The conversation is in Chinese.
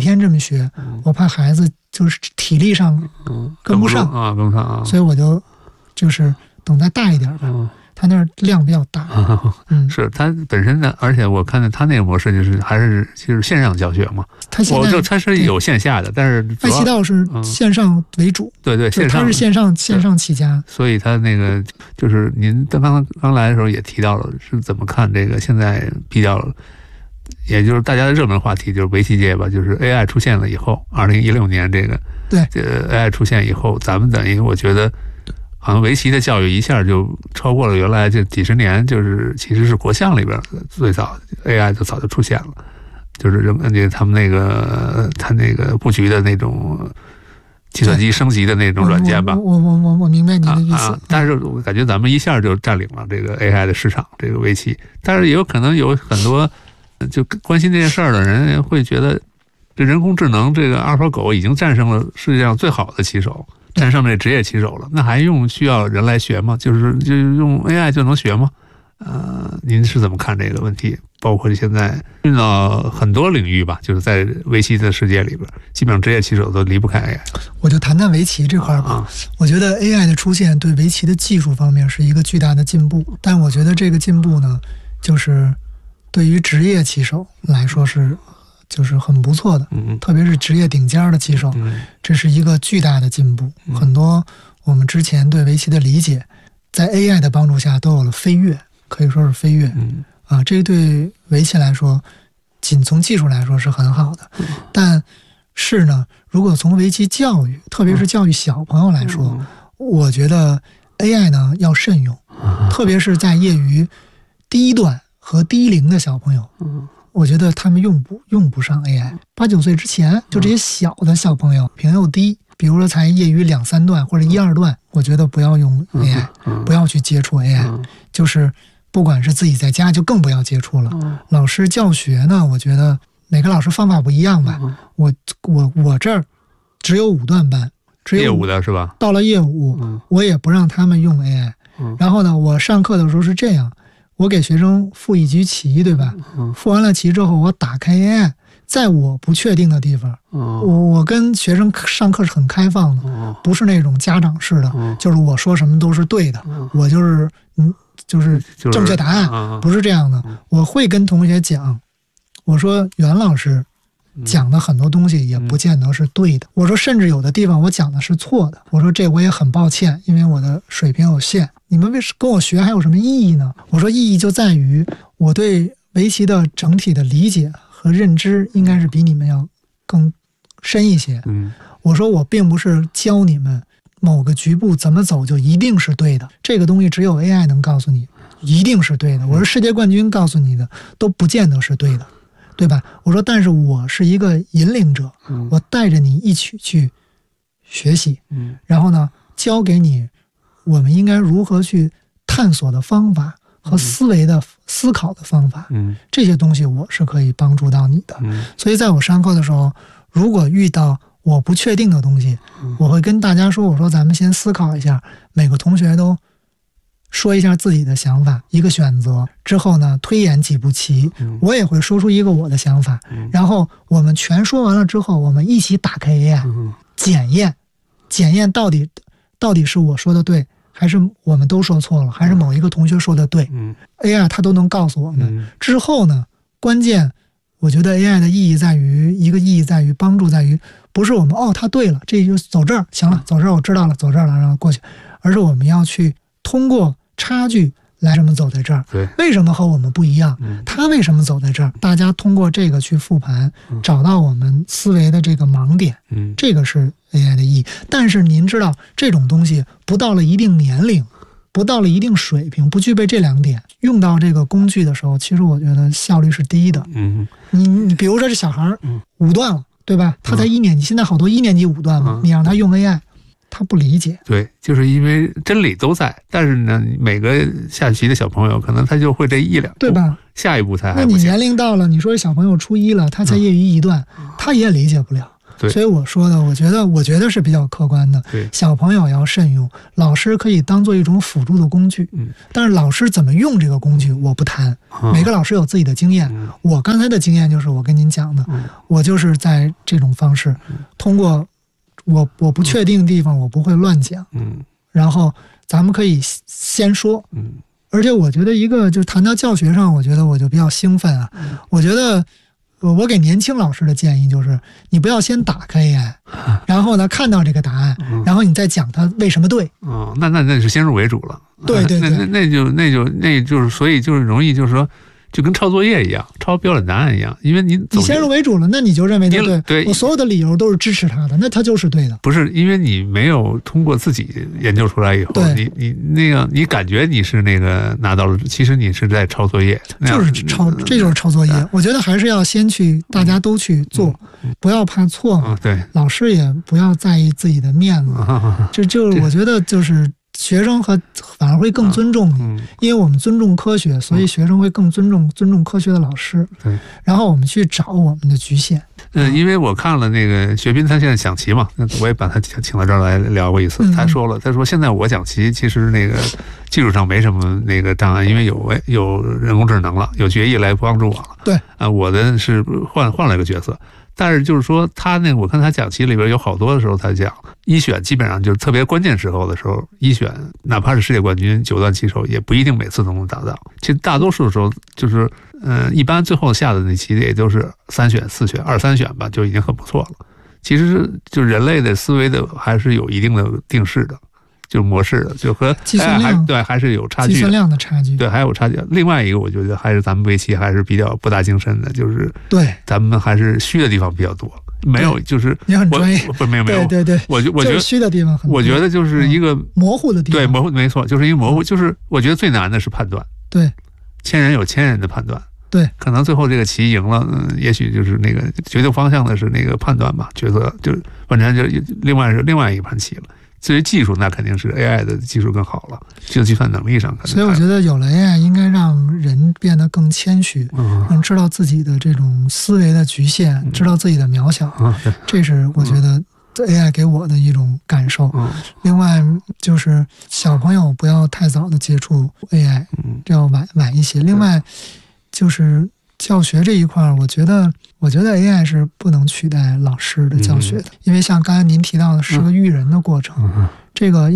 天这么学，我怕孩子就是体力上跟不上啊，跟不上啊， 所以我就是等再大一点吧。他那儿量比较大， 是他本身的，而且我看到他那个模式就是线上教学嘛，他是有线下的，但是爱奇道是线上为主， 对，线上他是线上起家， 所以他那个就是您刚来的时候也提到了是怎么看这个现在比较，也就是大家的热门话题就是围棋界吧，就是 AI 出现了以后，2016年这个AI 出现以后，咱们等于我觉得。好像围棋的教育一下就超过了原来这几十年，就是其实是国象里边最早 AI 就早就出现了，就是他们他那个布局的那种计算机升级的那种软件吧。 我明白你的意思。 但是我感觉咱们一下就占领了这个 AI 的市场，这个围棋。但是也有可能有很多就关心这件事儿的人会觉得，这人工智能这个阿尔法狗已经战胜了世界上最好的棋手。战胜这职业棋手了，那还需要人来学吗？就是用 AI 就能学吗？您是怎么看这个问题？包括现在运到很多领域吧，就是在围棋的世界里边，基本上职业棋手都离不开 AI。 我就谈谈围棋这块吧。我觉得 AI 的出现对围棋的技术方面是一个巨大的进步，但我觉得这个进步呢，就是对于职业棋手来说就是很不错的，特别是职业顶尖的棋手，这是一个巨大的进步。很多我们之前对围棋的理解，在 AI 的帮助下都有了飞跃，可以说是飞跃。这对围棋来说，仅从技术来说是很好的。但是呢，如果从围棋教育，特别是教育小朋友来说，我觉得 AI 呢要慎用，特别是在业余低段和低龄的小朋友。我觉得他们用不上 AI。8、9岁之前，就这些小的小朋友评又低，比如说才业余2、3段或者1、2段，我觉得不要用 AI，不要去接触 AI。就是不管是自己在家，就更不要接触了。老师教学呢，我觉得每个老师方法不一样吧。我这儿只有5段班，只有业务的是吧？ 到了业务，我也不让他们用 AI。然后呢，我上课的时候是这样。我给学生付一局棋，对吧？付完了棋之后，我打开 AI， 在我不确定的地方，我跟学生上课是很开放的，不是那种家长式的，就是我说什么都是对的，我就是正确答案，不是这样的。我会跟同学讲，我说袁老师讲的很多东西也不见得是对的，我说甚至有的地方我讲的是错的，我说这我也很抱歉，因为我的水平有限，你们为什么跟我学还有什么意义呢？我说意义就在于我对围棋的整体的理解和认知应该是比你们要更深一些。我说我并不是教你们某个局部怎么走就一定是对的，这个东西只有 AI 能告诉你一定是对的，我说世界冠军告诉你的都不见得是对的，对吧？我说但是我是一个引领者，我带着你一起去学习，然后呢教给你我们应该如何去探索的方法和思考的方法，这些东西我是可以帮助到你的。所以在我上课的时候，如果遇到我不确定的东西，我会跟大家说，我说咱们先思考一下，每个同学都说一下自己的想法，一个选择之后呢，推演几步棋，我也会说出一个我的想法，然后我们全说完了之后，我们一起打开 AI，检验到底是我说的对，还是我们都说错了，还是某一个同学说的对，AI 它都能告诉我们。之后呢，关键我觉得 AI 的意义在于帮助在于，不是我们它对了，这就走这儿行了，走这儿我知道了，走这儿了然后过去，而是我们要去通过差距来什么走在这儿，为什么和我们不一样，他为什么走在这儿，大家通过这个去复盘，找到我们思维的这个盲点，这个是 AI 的意义。但是您知道这种东西不到了一定年龄，不到了一定水平，不具备这2点，用到这个工具的时候，其实我觉得效率是低的。你比如说这小孩5段了，对吧？他才1年级，现在好多1年级5段嘛，你让他用 AI，他不理解。 对，就是因为真理都在，但是呢，每个下棋的小朋友可能他就会这1、2步， 对吧？ 下一步才还那你年龄到了，你说小朋友初1了，他才业余1段，他也理解不了。 所以我说的，我觉得是比较客观的。 对， 小朋友要慎用，老师可以当做一种辅助的工具。但是老师怎么用这个工具，我不谈。每个老师有自己的经验。我刚才的经验就是我跟您讲的，我就是在这种方式，通过我不确定的地方，我不会乱讲。然后咱们可以先说。而且我觉得就是谈到教学上，我觉得我就比较兴奋啊。我觉得我给年轻老师的建议就是，你不要先打开 AI， 然后呢看到这个答案，然后你再讲它为什么对。 那是先入为主了。 对， 那就是所以就是容易就是说。就跟抄作业一样，抄标准答案一样，因为你先入为主了，那你就认为它对，我所有的理由都是支持它的，那它就是对的。 不是因为你没有通过自己研究出来以后，你感觉你是那个拿到了，其实你是在抄作业， 这就是抄作业。我觉得还是要先大家都去做，不要怕错嘛。 对， 老师也不要在意自己的面子，就是我觉得就是学生反而会更尊重你，因为我们尊重科学，所以学生会更尊重科学的老师。 对， 然后我们去找我们的局限。 因为我看了那个学斌，他现在讲棋嘛，我也把他请到这儿来聊过一次。他说现在我讲棋其实那个技术上没什么那个障碍，因为有人工智能了，有决议来帮助我了。 对我的是换了一个角色。但是就是说我看他讲棋里边有好多的时候，他讲一选基本上就是特别关键时候的时候，一选哪怕是世界冠军9段棋手，也不一定每次都能达到。其实大多数的时候就是一般最后下的那棋也就是3选4选2、3选吧，就已经很不错了。其实就人类的思维的还是有一定的定式的。就是模式的，就和计算量对还是有差距， 计算量的差距， 对还有差距。另外一个，我觉得还是咱们围棋还是比较博大精深的，就是对咱们还是虚的地方比较多，没有就是你很专业， 不没有， 对， 我觉得虚的地方很多， 我觉得就是一个模糊的地方， 对模糊没错，就是一个模糊，就是我觉得最难的是判断， 对， 千人有千人的判断， 对， 可能最后这个棋赢了，也许就是那个决定方向的是那个判断吧，角色就反正就另外一个盘棋了。至于技术，那肯定是 AI 的技术更好了，就计算能力上可能。 所以我觉得有了 AI， 应该让人变得更谦虚，让知道自己的这种思维的局限，知道自己的渺小。这是我觉得 AI 给我的一种感受。另外就是小朋友不要太早的接触 AI，要晚一些。另外就是教学这一块，我觉得 AI 是不能取代老师的教学的，因为像刚才您提到的是个育人的过程，这个